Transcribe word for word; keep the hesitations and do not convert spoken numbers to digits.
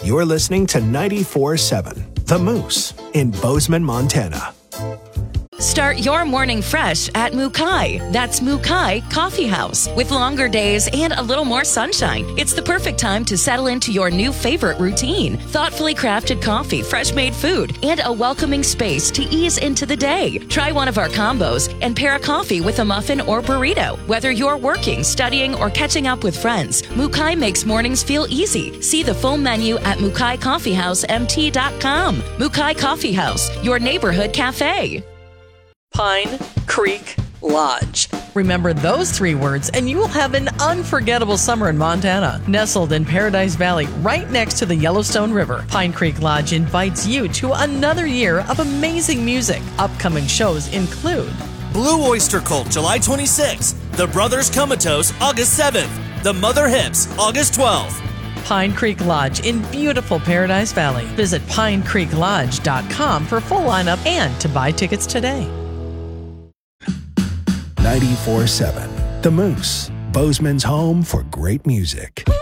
You're listening to ninety-four seven The Moose in Bozeman, Montana. Start your morning fresh at Mukai. That's Mukai Coffee House. With longer days and a little more sunshine, it's the perfect time to settle into your new favorite routine. Thoughtfully crafted coffee, fresh-made food, and a welcoming space to ease into the day. Try one of our combos and pair a coffee with a muffin or burrito. Whether you're working, studying, or catching up with friends, Mukai makes mornings feel easy. See the full menu at mukai coffee house m t dot com. Mukai Coffee House, your neighborhood cafe. Pine Creek Lodge. Remember those three words and you will have an unforgettable summer in Montana. Nestled in Paradise Valley, right next to the Yellowstone River, Pine Creek Lodge invites you to another year of amazing music. Upcoming shows include Blue Oyster Cult, July twenty-sixth. The Brothers Comatose, August seventh. The Mother Hips, August twelfth. Pine Creek Lodge in beautiful Paradise Valley. Visit pine creek lodge dot com for full lineup and to buy tickets today. ninety-four seven The Moose, Bozeman's home for great music.